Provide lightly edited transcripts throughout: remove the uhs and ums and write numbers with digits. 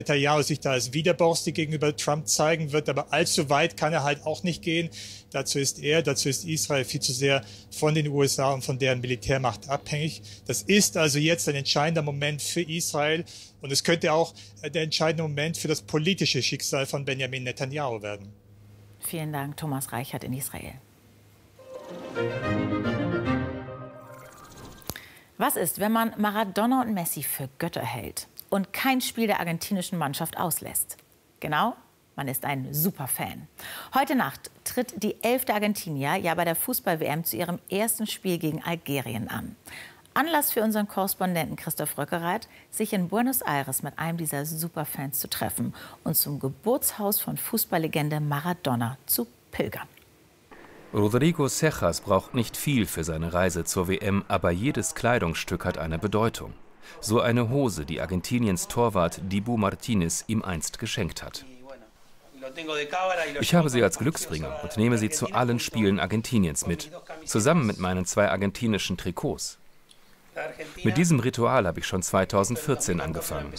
Netanyahu sich da als widerborstig gegenüber Trump zeigen wird, aber allzu weit kann er halt auch nicht gehen. Dazu ist Israel viel zu sehr von den USA und von deren Militärmacht abhängig. Das ist also jetzt ein entscheidender Moment für Israel und es könnte auch der entscheidende Moment für das politische Schicksal von Benjamin Netanyahu werden. Vielen Dank, Thomas Reichert in Israel. Was ist, wenn man Maradona und Messi für Götter hält und kein Spiel der argentinischen Mannschaft auslässt? Genau, man ist ein Superfan. Heute Nacht tritt die 11. Argentinier ja bei der Fußball-WM zu ihrem ersten Spiel gegen Algerien an. Anlass für unseren Korrespondenten Christoph Röckerath, sich in Buenos Aires mit einem dieser Superfans zu treffen und zum Geburtshaus von Fußballlegende Maradona zu pilgern. Rodrigo Cejas braucht nicht viel für seine Reise zur WM, aber jedes Kleidungsstück hat eine Bedeutung. So eine Hose, die Argentiniens Torwart Dibu Martínez ihm einst geschenkt hat. Ich habe sie als Glücksbringer und nehme sie zu allen Spielen Argentiniens mit, zusammen mit meinen 2 argentinischen Trikots. Mit diesem Ritual habe ich schon 2014 angefangen.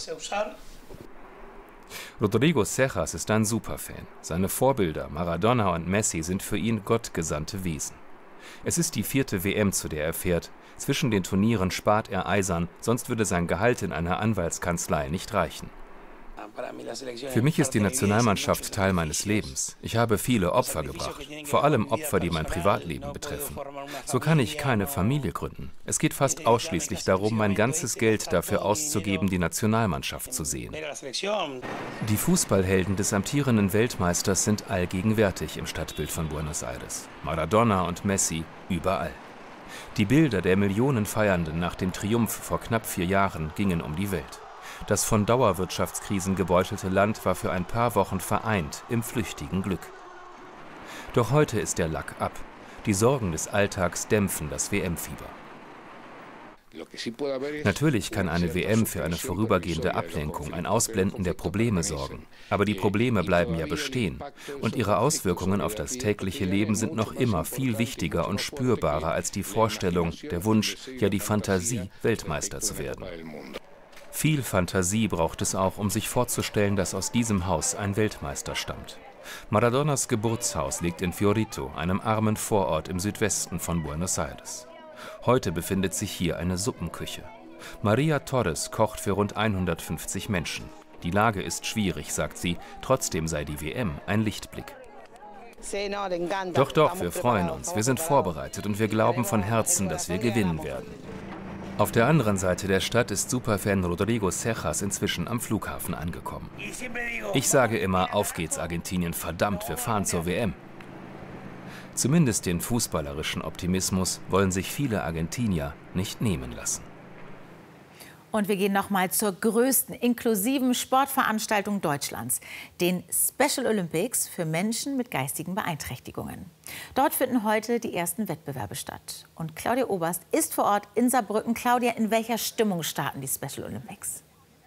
Rodrigo Cejas ist ein Superfan. Seine Vorbilder Maradona und Messi sind für ihn gottgesandte Wesen. Es ist die 4. WM, zu der er fährt. Zwischen den Turnieren spart er eisern, sonst würde sein Gehalt in einer Anwaltskanzlei nicht reichen. Für mich ist die Nationalmannschaft Teil meines Lebens. Ich habe viele Opfer gebracht, vor allem Opfer, die mein Privatleben betreffen. So kann ich keine Familie gründen. Es geht fast ausschließlich darum, mein ganzes Geld dafür auszugeben, die Nationalmannschaft zu sehen. Die Fußballhelden des amtierenden Weltmeisters sind allgegenwärtig im Stadtbild von Buenos Aires. Maradona und Messi überall. Die Bilder der Millionen Feiernden nach dem Triumph vor knapp 4 Jahren gingen um die Welt. Das von Dauerwirtschaftskrisen gebeutelte Land war für ein paar Wochen vereint im flüchtigen Glück. Doch heute ist der Lack ab. Die Sorgen des Alltags dämpfen das WM-Fieber. Natürlich kann eine WM für eine vorübergehende Ablenkung, ein Ausblenden der Probleme sorgen. Aber die Probleme bleiben ja bestehen. Und ihre Auswirkungen auf das tägliche Leben sind noch immer viel wichtiger und spürbarer als die Vorstellung, der Wunsch, ja die Fantasie, Weltmeister zu werden. Viel Fantasie braucht es auch, um sich vorzustellen, dass aus diesem Haus ein Weltmeister stammt. Maradonas Geburtshaus liegt in Fiorito, einem armen Vorort im Südwesten von Buenos Aires. Heute befindet sich hier eine Suppenküche. Maria Torres kocht für rund 150 Menschen. Die Lage ist schwierig, sagt sie, trotzdem sei die WM ein Lichtblick. Doch, wir freuen uns, wir sind vorbereitet und wir glauben von Herzen, dass wir gewinnen werden. Auf der anderen Seite der Stadt ist Superfan Rodrigo Cejas inzwischen am Flughafen angekommen. Ich sage immer, auf geht's Argentinien, verdammt, wir fahren zur WM. Zumindest den fußballerischen Optimismus wollen sich viele Argentinier nicht nehmen lassen. Und wir gehen noch mal zur größten inklusiven Sportveranstaltung Deutschlands, den Special Olympics für Menschen mit geistigen Beeinträchtigungen. Dort finden heute die ersten Wettbewerbe statt. Und Claudia Oberst ist vor Ort in Saarbrücken. Claudia, in welcher Stimmung starten die Special Olympics?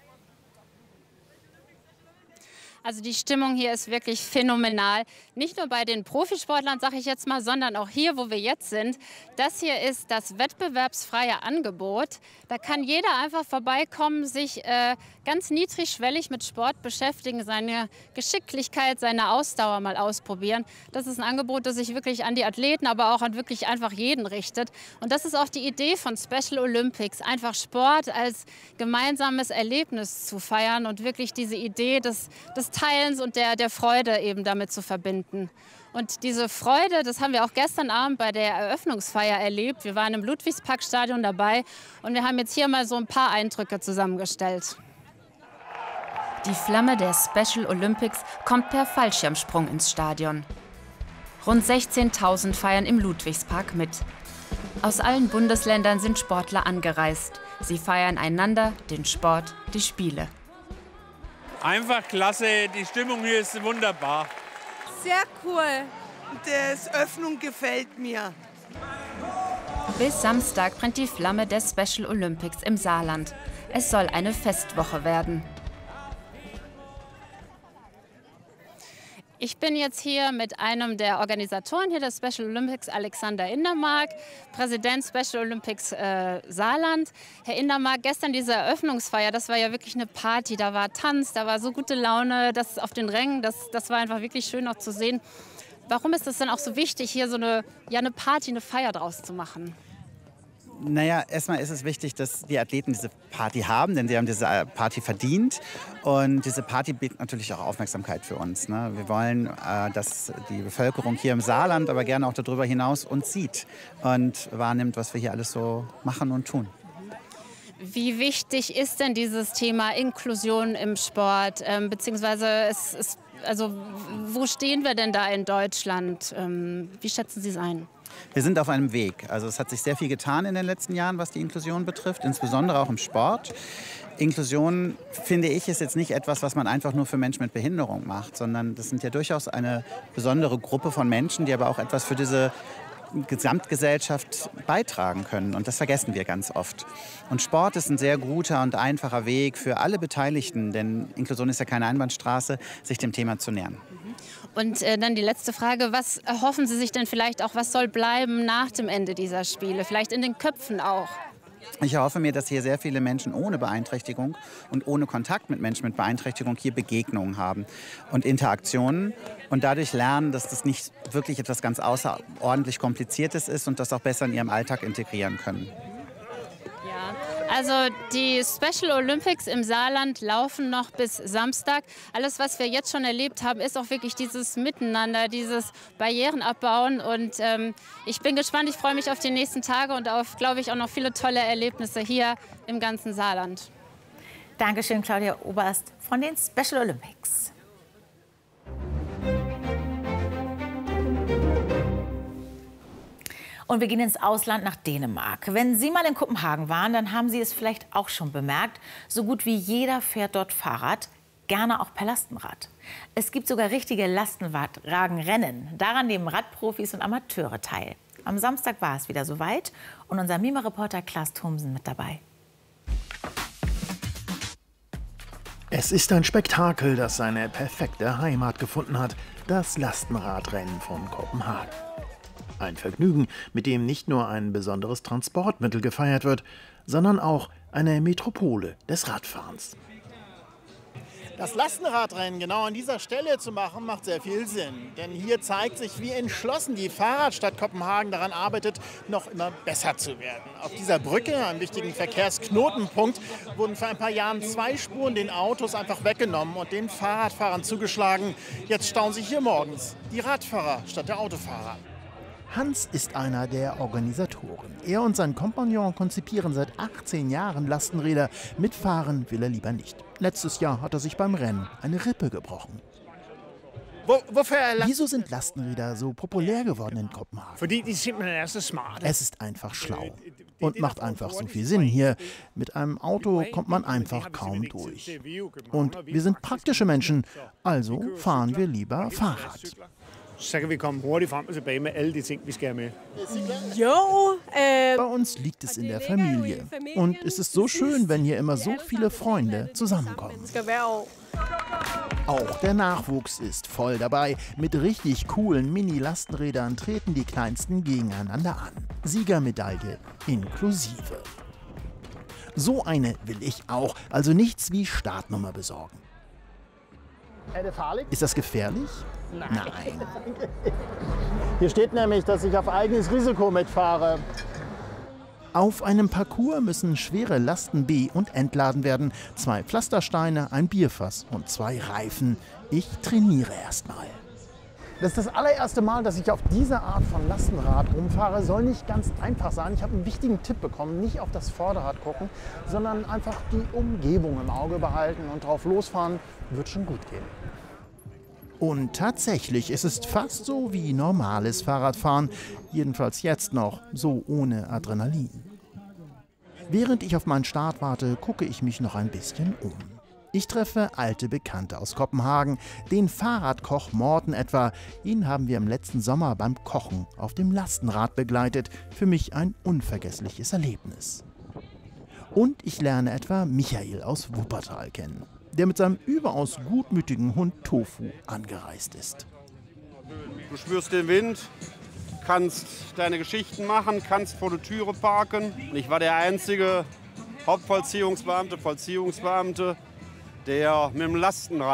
Also die Stimmung hier ist wirklich phänomenal. Nicht nur bei den Profisportlern, sage ich jetzt mal, sondern auch hier, wo wir jetzt sind. Das hier ist das wettbewerbsfreie Angebot. Da kann jeder einfach vorbeikommen, sich ganz niedrigschwellig mit Sport beschäftigen, seine Geschicklichkeit, seine Ausdauer mal ausprobieren. Das ist ein Angebot, das sich wirklich an die Athleten, aber auch an wirklich einfach jeden richtet. Und das ist auch die Idee von Special Olympics, einfach Sport als gemeinsames Erlebnis zu feiern und wirklich diese Idee des Teilens und der Freude eben damit zu verbinden. Und diese Freude, das haben wir auch gestern Abend bei der Eröffnungsfeier erlebt. Wir waren im Ludwigsparkstadion dabei und wir haben jetzt hier mal so ein paar Eindrücke zusammengestellt. Die Flamme der Special Olympics kommt per Fallschirmsprung ins Stadion. Rund 16.000 feiern im Ludwigspark mit. Aus allen Bundesländern sind Sportler angereist. Sie feiern einander, den Sport, die Spiele. Einfach klasse, die Stimmung hier ist wunderbar. Sehr cool. Die Öffnung gefällt mir. Bis Samstag brennt die Flamme der Special Olympics im Saarland. Es soll eine Festwoche werden. Ich bin jetzt hier mit einem der Organisatoren hier des Special Olympics, Alexander Indermark, Präsident Special Olympics Saarland. Herr Indermark, gestern diese Eröffnungsfeier, das war ja wirklich eine Party. Da war Tanz, da war so gute Laune, das auf den Rängen, das war einfach wirklich schön auch zu sehen. Warum ist es denn auch so wichtig, hier so eine Party, eine Feier draus zu machen? Naja, erstmal ist es wichtig, dass die Athleten diese Party haben, denn sie haben diese Party verdient. Und diese Party bietet natürlich auch Aufmerksamkeit für uns, ne? Wir wollen, dass die Bevölkerung hier im Saarland, aber gerne auch darüber hinaus uns sieht und wahrnimmt, was wir hier alles so machen und tun. Wie wichtig ist denn dieses Thema Inklusion im Sport? Beziehungsweise wo stehen wir denn da in Deutschland? Wie schätzen Sie es ein? Wir sind auf einem Weg. Also es hat sich sehr viel getan in den letzten Jahren, was die Inklusion betrifft, insbesondere auch im Sport. Inklusion, finde ich, ist jetzt nicht etwas, was man einfach nur für Menschen mit Behinderung macht, sondern das sind ja durchaus eine besondere Gruppe von Menschen, die aber auch etwas für diese Gesamtgesellschaft beitragen können. Und das vergessen wir ganz oft. Und Sport ist ein sehr guter und einfacher Weg für alle Beteiligten, denn Inklusion ist ja keine Einbahnstraße, sich dem Thema zu nähern. Und dann die letzte Frage, was erhoffen Sie sich denn vielleicht auch, was soll bleiben nach dem Ende dieser Spiele, vielleicht in den Köpfen auch? Ich erhoffe mir, dass hier sehr viele Menschen ohne Beeinträchtigung und ohne Kontakt mit Menschen mit Beeinträchtigung hier Begegnungen haben und Interaktionen und dadurch lernen, dass das nicht wirklich etwas ganz außerordentlich Kompliziertes ist und das auch besser in ihrem Alltag integrieren können. Also die Special Olympics im Saarland laufen noch bis Samstag. Alles, was wir jetzt schon erlebt haben, ist auch wirklich dieses Miteinander, dieses Barrieren abbauen. Und ich bin gespannt, ich freue mich auf die nächsten Tage und auf, glaube ich, auch noch viele tolle Erlebnisse hier im ganzen Saarland. Dankeschön, Claudia Oberst von den Special Olympics. Und wir gehen ins Ausland nach Dänemark. Wenn Sie mal in Kopenhagen waren, dann haben Sie es vielleicht auch schon bemerkt. So gut wie jeder fährt dort Fahrrad, gerne auch per Lastenrad. Es gibt sogar richtige Lastenwagenrennen. Daran nehmen Radprofis und Amateure teil. Am Samstag war es wieder soweit und unser Mima-Reporter Klaas Thomsen mit dabei. Es ist ein Spektakel, das seine perfekte Heimat gefunden hat. Das Lastenradrennen von Kopenhagen. Ein Vergnügen, mit dem nicht nur ein besonderes Transportmittel gefeiert wird, sondern auch eine Metropole des Radfahrens. Das Lastenradrennen genau an dieser Stelle zu machen, macht sehr viel Sinn. Denn hier zeigt sich, wie entschlossen die Fahrradstadt Kopenhagen daran arbeitet, noch immer besser zu werden. Auf dieser Brücke, einem wichtigen Verkehrsknotenpunkt, wurden vor ein paar Jahren 2 Spuren den Autos einfach weggenommen und den Fahrradfahrern zugeschlagen. Jetzt stauen sich hier morgens die Radfahrer statt der Autofahrer. Hans ist einer der Organisatoren. Er und sein Kompagnon konzipieren seit 18 Jahren Lastenräder. Mitfahren will er lieber nicht. Letztes Jahr hat er sich beim Rennen eine Rippe gebrochen. Wieso sind Lastenräder so populär geworden in Kopenhagen? Es ist einfach schlau und macht einfach so viel Sinn hier. Mit einem Auto kommt man einfach kaum durch. Und wir sind praktische Menschen, also fahren wir lieber Fahrrad. Så kan vi komme hurtigt frem og tilbage med alle de ting, vi skal have med. Bei uns liegt es in der Familie. Und es ist so schön, wenn hier immer so viele Freunde zusammenkommen. Auch der Nachwuchs ist voll dabei. Mit richtig coolen Mini-Lastenrädern treten die Kleinsten gegeneinander an. Siegermedaille inklusive. So eine will ich auch, also nichts wie Startnummer besorgen. Ist das gefährlich? Nein. Hier steht nämlich, dass ich auf eigenes Risiko mitfahre. Auf einem Parcours müssen schwere Lasten be- und entladen werden. 2 Pflastersteine, ein Bierfass und 2 Reifen. Ich trainiere erst mal. Das ist das allererste Mal, dass ich auf diese Art von Lastenrad rumfahre. Soll nicht ganz einfach sein. Ich habe einen wichtigen Tipp bekommen. Nicht auf das Vorderrad gucken, sondern einfach die Umgebung im Auge behalten und drauf losfahren. Wird schon gut gehen. Und tatsächlich, es ist fast so wie normales Fahrradfahren. Jedenfalls jetzt noch, so ohne Adrenalin. Während ich auf meinen Start warte, gucke ich mich noch ein bisschen um. Ich treffe alte Bekannte aus Kopenhagen, den Fahrradkoch Morten etwa. Ihn haben wir im letzten Sommer beim Kochen auf dem Lastenrad begleitet. Für mich ein unvergessliches Erlebnis. Und ich lerne etwa Michael aus Wuppertal kennen. der mit seinem überaus gutmütigen Hund Tofu angereist ist. Du spürst den Wind, kannst deine Geschichten machen, kannst vor der Türe parken. Und ich war der einzige Hauptvollziehungsbeamte, der mit dem Lastenrad